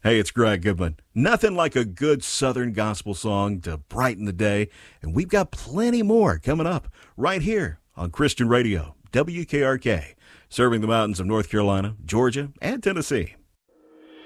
Hey, it's Greg Goodman. Nothing like a good Southern gospel song to brighten the day, and we've got plenty more coming up right here on Christian Radio, WKRK, serving the mountains of North Carolina, Georgia, and Tennessee.